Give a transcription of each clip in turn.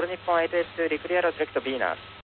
日本882 Reclear direct Venus.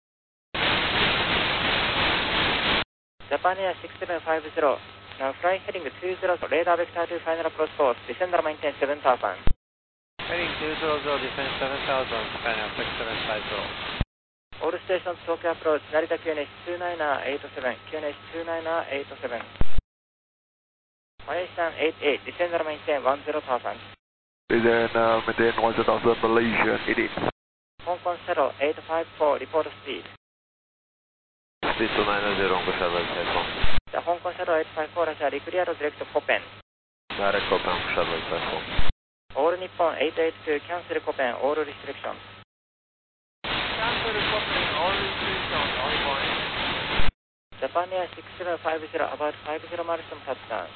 Japan Air 6750, now flying heading 20, radar vector to final approach course, descender maintain 7000. Heading 200, descend 7000, Japan Air 6750. All stations Tokyo approach, Narita QNH 2987, QNH 2987. Malaysian 88, descender maintain 10,000. Descend maintain 10,000, Malaysian 88. Hong Kong Shuttle 854, report speed. Speed 290, Hong Kong Shuttle 854. The Hong Kong Shuttle 854, Russia, Reclear direct Koppen. Direct Koppen, Shuttle 854. All Nippon 882, cancel Koppen, all restrictions. Cancel Koppen, all restrictions, only point. Japan Air 6750, about 50 miles from touchdown.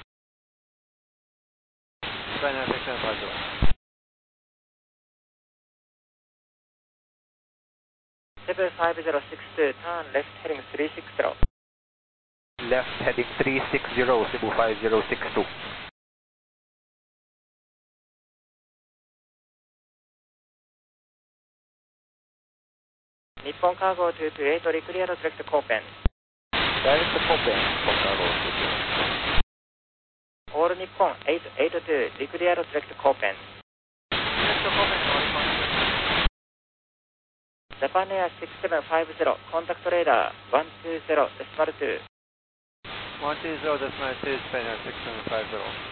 Japan Air 6750. 75062, turn left heading 360. Left heading 360, Cebu 5062. Nippon Cargo 228, Reclear direct Koppen. Direct Koppen, Nippon Cargo 228. All Nippon 882, Reclear direct Koppen. Direct Koppen, only point. Japan Air 6750, contact radar 120, decimal 2. 120, decimal 2, Japan Air 6750.